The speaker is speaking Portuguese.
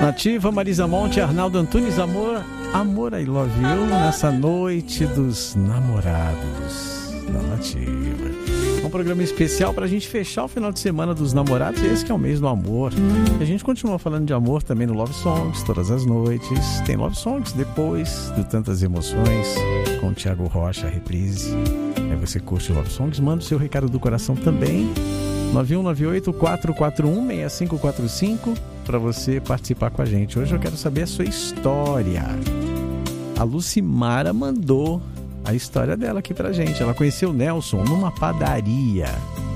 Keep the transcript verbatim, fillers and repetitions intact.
Nativa, Marisa Monte, Arnaldo Antunes, Amor, Amor I Love You, nessa noite dos namorados da Nativa. Um programa especial para a gente fechar o final de semana dos namorados, esse que é o mês do amor. A gente continua falando de amor também no Love Songs, todas as noites. Tem Love Songs depois do Tantas Emoções, com o Thiago Rocha, reprise. Aí você curte o Love Songs, manda o seu recado do coração também. nove um nove oito, quatro quatro um, seis cinco quatro cinco para você participar com a gente. Hoje eu quero saber a sua história. A Lucimara mandou a história dela aqui pra gente. Ela conheceu o Nelson numa padaria.